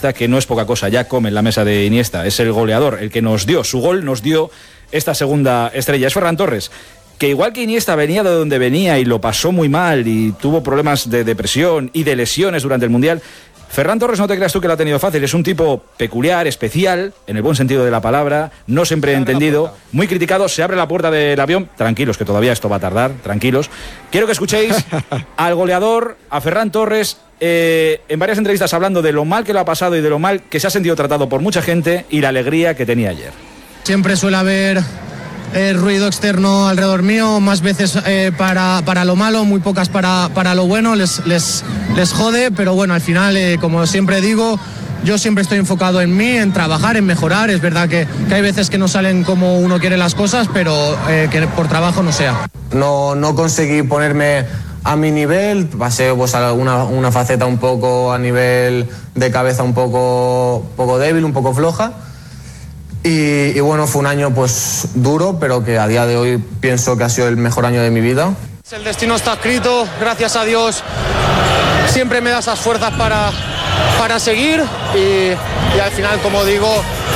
Iniesta, que no es poca cosa, ya come en la mesa de Iniesta, es el goleador, el que nos dio su gol, nos dio esta segunda estrella, es Ferran Torres, que igual que Iniesta venía de donde venía y lo pasó muy mal y tuvo problemas de depresión y de lesiones durante el Mundial. Ferran Torres, no te creas tú que lo ha tenido fácil, es un tipo peculiar, especial, en el buen sentido de la palabra, no siempre entendido, muy criticado, se abre la puerta del avión, tranquilos que todavía esto va a tardar, tranquilos. Quiero que escuchéis al goleador, a Ferran Torres, en varias entrevistas hablando de lo mal que lo ha pasado y de lo mal que se ha sentido tratado por mucha gente y la alegría que tenía ayer. Siempre suele haber ruido externo alrededor mío, más veces para lo malo, muy pocas para lo bueno, les jode, pero bueno, al final, como siempre digo, yo siempre estoy enfocado en mí, en trabajar, en mejorar. Es verdad que hay veces que no salen como uno quiere las cosas, pero que por trabajo no sea. No conseguí ponerme a mi nivel, pasé pues una faceta un poco a nivel de cabeza un poco débil, un poco floja. Y bueno, fue un año pues duro, pero que a día de hoy pienso que ha sido el mejor año de mi vida. El destino está escrito, gracias a Dios siempre me da esas fuerzas para seguir y al final, como digo,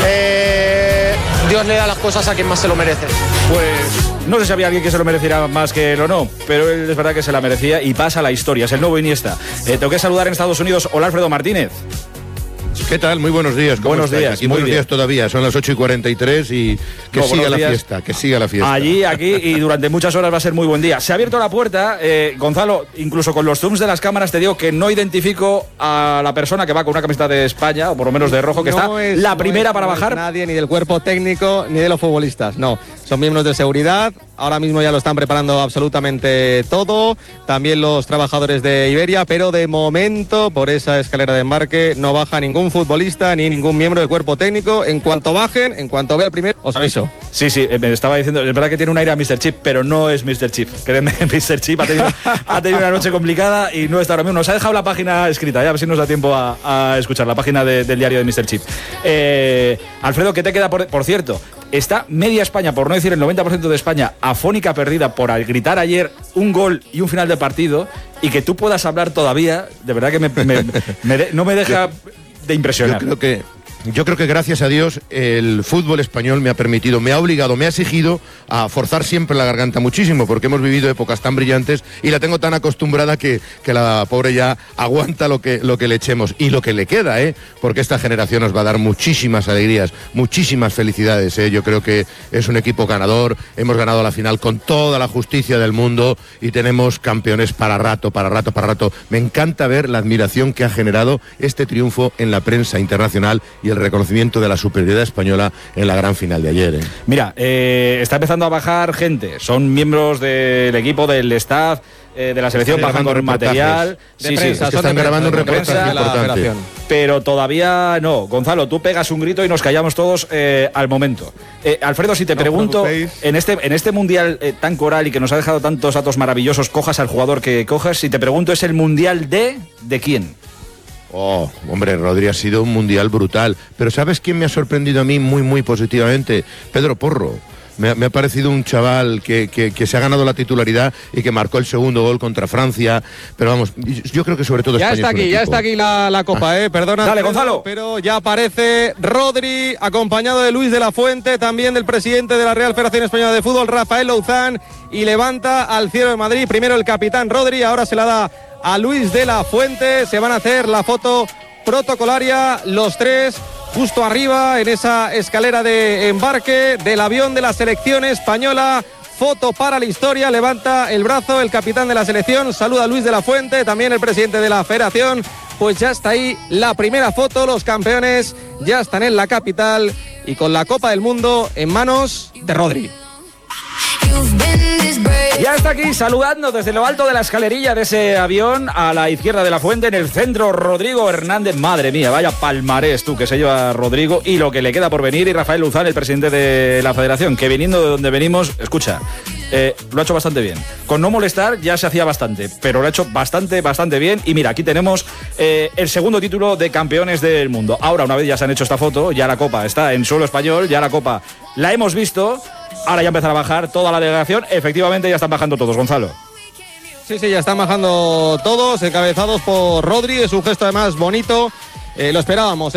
Dios le da las cosas a quien más se lo merece. Pues no sé si había alguien que se lo mereciera más que él o no, pero él es verdad que se la merecía y pasa a la historia, es el nuevo Iniesta. Tengo que saludar en Estados Unidos, hola Alfredo Martínez. ¿Qué tal? Muy buenos días. Buenos días. Aquí buenos días todavía. Son las 8:43 y que siga la fiesta, que siga la fiesta. Allí, aquí y durante muchas horas va a ser muy buen día. Se ha abierto la puerta, Gonzalo, incluso con los zooms de las cámaras te digo que no identifico a la persona que va con una camiseta de España, o por lo menos de rojo, que no está la primera para bajar. Nadie, ni del cuerpo técnico, ni de los futbolistas, no. Son miembros de seguridad. Ahora mismo ya lo están preparando absolutamente todo. También los trabajadores de Iberia, pero de momento, por esa escalera de embarque, no baja ningún futbolista ni ningún miembro del cuerpo técnico. En cuanto bajen, en cuanto vea el primero, os aviso. Sí, me estaba diciendo, es verdad que tiene un aire a Mr. Chip, pero no es Mr. Chip. Créeme, Mr. Chip ha tenido una noche complicada y no está ahora mismo. Nos ha dejado la página escrita, ya a ver si nos da tiempo a escuchar la página del diario de Mr. Chip. Alfredo, ¿qué te queda? Por cierto, está media España, por no decir el 90% de España, afónica, perdida por al gritar ayer un gol y un final de partido, y que tú puedas hablar todavía, de verdad que no me deja de impresionar. Yo creo que gracias a Dios el fútbol español me ha permitido, me ha obligado, me ha exigido a forzar siempre la garganta muchísimo, porque hemos vivido épocas tan brillantes y la tengo tan acostumbrada que la pobre ya aguanta lo que le echemos y lo que le queda, porque esta generación nos va a dar muchísimas alegrías, muchísimas felicidades. Yo creo que es un equipo ganador, hemos ganado la final con toda la justicia del mundo y tenemos campeones para rato. Me encanta ver la admiración que ha generado este triunfo en la prensa internacional y el reconocimiento de la superioridad española en la gran final de ayer. Mira, está empezando a bajar gente, son miembros del equipo, del staff, de la selección, bajan con material de prensa, es que están grabando un reportaje importante. Pero todavía no. Gonzalo, tú pegas un grito y nos callamos todos al momento. Alfredo, si te pregunto, en este mundial tan coral y que nos ha dejado tantos datos maravillosos, cojas al jugador que cojas, si te pregunto, ¿es el mundial de quién? Oh, hombre, Rodri ha sido un mundial brutal. Pero ¿sabes quién me ha sorprendido a mí muy, muy positivamente? Pedro Porro. Me ha parecido un chaval que se ha ganado la titularidad y que marcó el segundo gol contra Francia. Pero vamos, yo creo que sobre todo ya España ya está aquí la copa, perdona. Dale, Gonzalo. Pero ya aparece Rodri, acompañado de Luis de la Fuente, también del presidente de la Real Federación Española de Fútbol, Rafael Louzán, y levanta al cielo de Madrid. Primero el capitán Rodri, ahora se la da a Luis de la Fuente. Se van a hacer la foto protocolaria los tres justo arriba en esa escalera de embarque del avión de la selección española. Foto para la historia, levanta el brazo el capitán de la selección, saluda a Luis de la Fuente, también el presidente de la federación. Pues ya está ahí la primera foto, los campeones ya están en la capital y con la Copa del Mundo en manos de Rodri. Ya está aquí saludando desde lo alto de la escalerilla de ese avión a la izquierda de la fuente, en el centro, Rodrigo Hernández. Madre mía, vaya palmarés tú que se lleva Rodrigo y lo que le queda por venir. Y Rafael Louzán, el presidente de la federación, que viniendo de donde venimos, escucha, lo ha hecho bastante bien. Con no molestar ya se hacía bastante, pero lo ha hecho bastante bien. Y mira, aquí tenemos el segundo título de campeones del mundo. Ahora, una vez ya se han hecho esta foto, ya la copa está en suelo español, ya la copa la hemos visto. Ahora ya empezará a bajar toda la delegación. Efectivamente ya están bajando todos, Gonzalo. Sí, ya están bajando todos, encabezados por Rodri. Es un gesto además bonito. Lo esperábamos.